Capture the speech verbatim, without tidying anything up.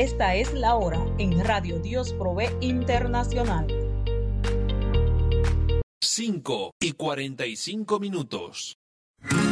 Esta es la hora en Radio Dios Provee Internacional. cinco y cuarenta y cinco minutos.